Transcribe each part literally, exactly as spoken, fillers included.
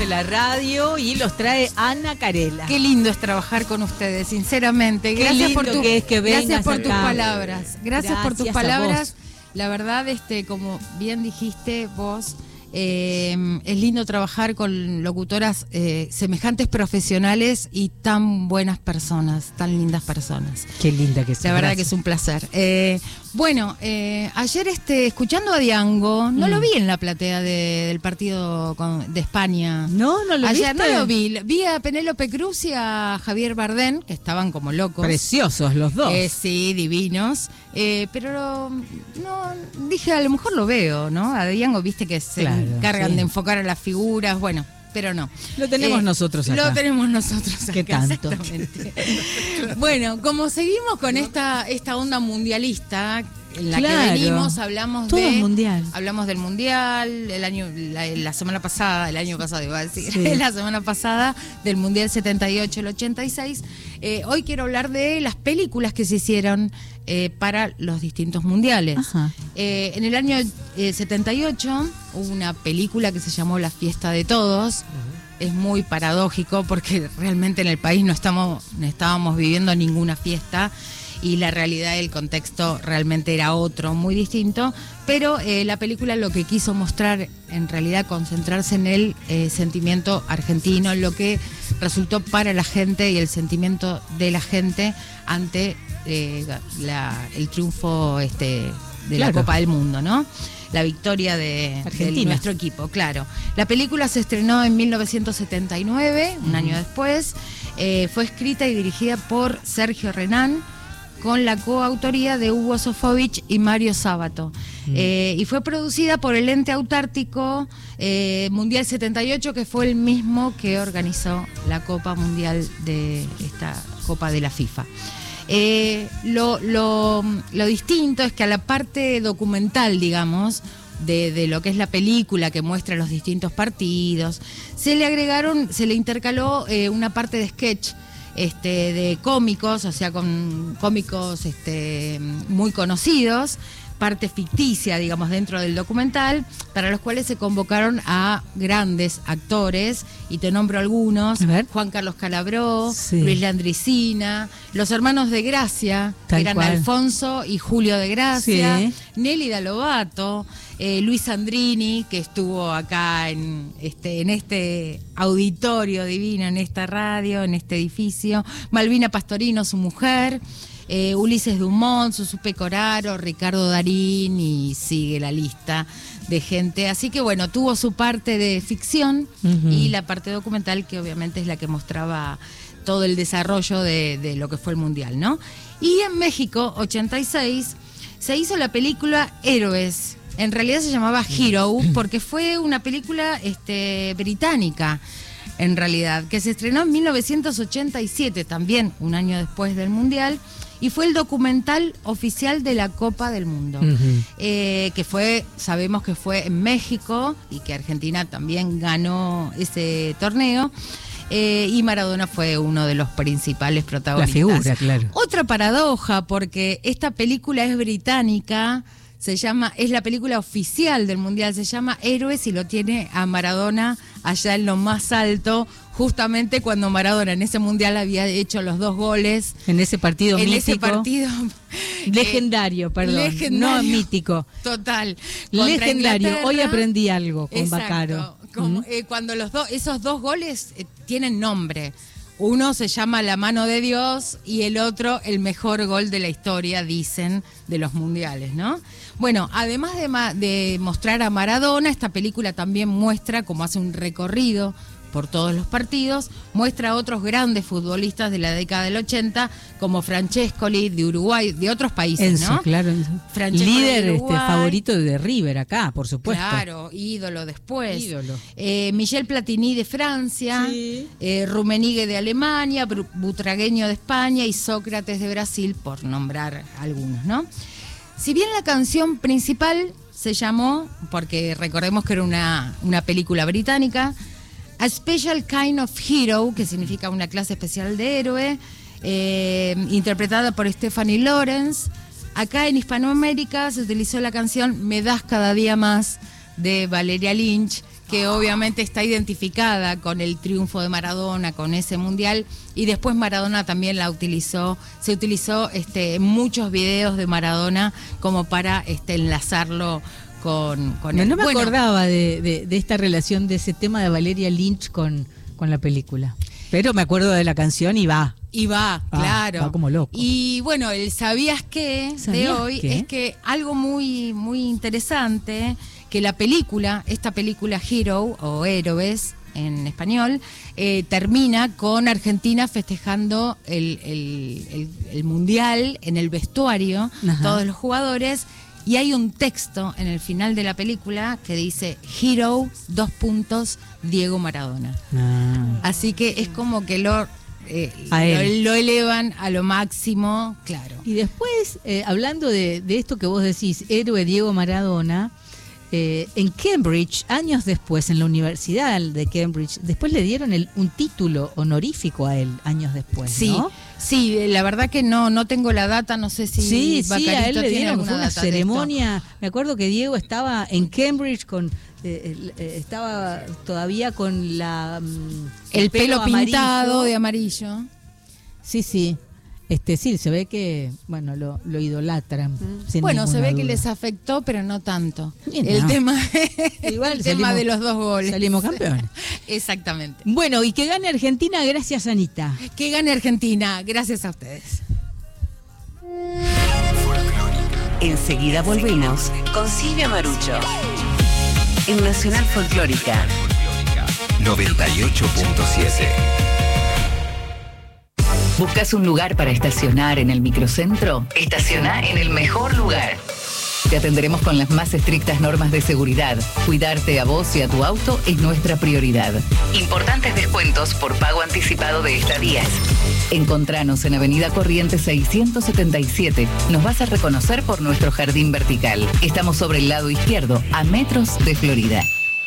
de la radio y los trae Ana Carela. Qué lindo es trabajar con ustedes, sinceramente. Qué gracias lindo por tu, que es que gracias por acá. tus palabras. Gracias, Gracias por tus a palabras. La verdad, este, como bien dijiste vos, eh, es lindo trabajar con locutoras eh, semejantes profesionales y tan buenas personas, tan lindas personas. Qué linda que es. La verdad que es un placer. Eh, bueno, eh, ayer este, escuchando a Diango, no mm. lo vi en la platea de, del partido con, de España. No, no lo vi. Ayer viste? no lo vi. Vi a Penélope Cruz y a Javier Bardem, que estaban como locos. Preciosos los dos. Eh, sí, divinos. Eh, pero no, dije, a lo mejor lo veo, ¿no? A Diango, viste que se claro, encargan sí. de enfocar a las figuras, bueno. Pero no. Lo tenemos eh, nosotros acá. Lo tenemos nosotros acá. ¿Qué tanto? Bueno, como seguimos con esta, esta onda mundialista en la claro. que venimos, hablamos Todo de mundial. Hablamos del mundial, el año la, la semana pasada, el año pasado iba a decir, sí. la semana pasada del mundial setenta y ocho, el ochenta y seis. Eh, hoy quiero hablar de las películas que se hicieron eh, para los distintos mundiales. Eh, en el año eh, setenta y ocho hubo una película que se llamó La Fiesta de Todos. Uh-huh. Es muy paradójico porque realmente en el país no estamos, no estábamos viviendo ninguna fiesta y la realidad, el contexto realmente era otro, muy distinto, pero eh, la película lo que quiso mostrar, en realidad concentrarse en el eh, sentimiento argentino, lo que resultó para la gente y el sentimiento de la gente ante eh, la, el triunfo este, de claro. la Copa del Mundo, ¿no? La victoria de, de nuestro equipo, claro. La película se estrenó en mil novecientos setenta y nueve, un uh-huh. año después, eh, fue escrita y dirigida por Sergio Renán, con la coautoría de Hugo Sofovich y Mario Sábato. Mm. Eh, y fue producida por el ente autártico eh, Mundial setenta y ocho, que fue el mismo que organizó la Copa Mundial de esta Copa de la FIFA. Eh, lo, lo, lo distinto es que a la parte documental, digamos, de, de lo que es la película que muestra los distintos partidos, se le agregaron, se le intercaló eh, una parte de sketch, Este, de cómicos, o sea, con cómicos este, muy conocidos, parte ficticia, digamos, dentro del documental, para los cuales se convocaron a grandes actores, y te nombro algunos: Juan Carlos Calabró, sí. Luis Landricina, los hermanos de Gracia, Tal que eran cual. Alfonso y Julio de Gracia, sí. Nélida Lobato, eh, Luis Sandrini, que estuvo acá en este, en este auditorio divino, en esta radio, en este edificio, Malvina Pastorino, su mujer, Eh, Ulises Dumont, Susu Pecoraro, Ricardo Darín, y sigue la lista de gente. Así que bueno, tuvo su parte de ficción uh-huh. y la parte documental, que obviamente es la que mostraba todo el desarrollo de, de lo que fue el Mundial, ¿no? Y en México, ochenta y seis, se hizo la película Héroes. En realidad se llamaba Hero, porque fue una película este, británica, en realidad, que se estrenó en mil novecientos ochenta y siete, también un año después del Mundial, y fue el documental oficial de la Copa del Mundo, uh-huh. eh, que fue, sabemos que fue en México, y que Argentina también ganó ese torneo, eh, y Maradona fue uno de los principales protagonistas. La figura, claro. Otra paradoja, porque esta película es británica, se llama, es la película oficial del Mundial, se llama Héroes, y lo tiene a Maradona allá en lo más alto, justamente cuando Maradona en ese Mundial había hecho los dos goles. En ese partido en mítico. En ese partido... Legendario, eh, perdón, legendario, no mítico. Total. Legendario, hoy aprendí algo con Exacto, Bacaro. Como, uh-huh. eh, cuando los dos, esos dos goles eh, tienen nombre. Uno se llama La Mano de Dios y el otro el mejor gol de la historia, dicen, de los mundiales, ¿no? Bueno, además de, ma- de mostrar a Maradona, esta película también muestra cómo hace un recorrido por todos los partidos, muestra a otros grandes futbolistas de la década del ochenta, como Francescoli de Uruguay, de otros países, Enzo, ¿no? Claro, líder este, favorito de River acá, por supuesto. Claro, ídolo después. Ídolo. Eh, Michel Platini de Francia, sí. eh, Rummenigge de Alemania, Butragueño de España y Sócrates de Brasil, por nombrar algunos, ¿no? Si bien la canción principal se llamó, porque recordemos que era una, una película británica, A Special Kind of Hero, que significa una clase especial de héroe, eh, interpretada por Stephanie Lawrence. Acá en Hispanoamérica se utilizó la canción Me das cada día más, de Valeria Lynch, que obviamente está identificada con el triunfo de Maradona, con ese mundial, y después Maradona también la utilizó, se utilizó este, muchos videos de Maradona como para este, enlazarlo con, con no, él. No me bueno, acordaba de, de, de esta relación, de ese tema de Valeria Lynch con, con la película. Pero me acuerdo de la canción y va. Y va, ah, claro. Va como loco. Y bueno, el ¿sabías qué? ¿Sabías de hoy qué? es que algo muy, muy interesante, que la película, esta película Hero o Héroes en español, eh, termina con Argentina festejando el, el, el, el mundial en el vestuario, Ajá. todos los jugadores. Y hay un texto en el final de la película que dice Hero, dos puntos, Diego Maradona. Ah. Así que es como que lo, eh, lo, lo elevan a lo máximo, claro. Y después, eh, hablando de, de esto que vos decís, héroe Diego Maradona, eh, en Cambridge, años después, en la Universidad de Cambridge, después le dieron el, un título honorífico a él, años después, sí. ¿no? Sí, la verdad que no no tengo la data, no sé si sí, sí, a él le dieron, fue una ceremonia. Me acuerdo que Diego estaba en Cambridge con eh, eh, estaba todavía con la um, el, el pelo, pelo pintado amarillo. de amarillo. Sí, sí. Este sí, se ve que bueno lo, lo idolatran. Mm. Bueno, se ve duda. que les afectó, pero no tanto. Bien, el no. tema, Igual el salimos, tema de los dos goles. Salimos campeones. Exactamente. Bueno, y que gane Argentina, gracias Anita. Que gane Argentina, gracias a ustedes. Enseguida volvemos con Silvia Marucho en Nacional Folclórica noventa y ocho punto siete. ¿Buscas un lugar para estacionar en el microcentro? Estaciona en el mejor lugar. Te atenderemos con las más estrictas normas de seguridad. Cuidarte a vos y a tu auto es nuestra prioridad. Importantes descuentos por pago anticipado de estadías. Encontranos en Avenida Corrientes seiscientos setenta y siete. Nos vas a reconocer por nuestro jardín vertical. Estamos sobre el lado izquierdo, a metros de Florida.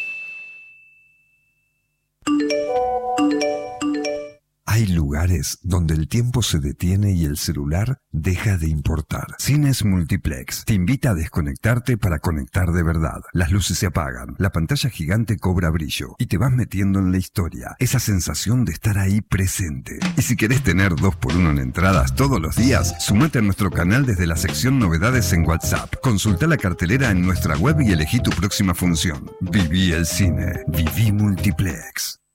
Hay lugares donde el tiempo se detiene y el celular deja de importar. Cines Multiplex te invita a desconectarte para conectar de verdad. Las luces se apagan, la pantalla gigante cobra brillo y te vas metiendo en la historia. Esa sensación de estar ahí presente. Y si querés tener dos por uno en entradas todos los días, sumate a nuestro canal desde la sección Novedades en WhatsApp. Consulta la cartelera en nuestra web y elegí tu próxima función. Viví el cine. Viví Multiplex.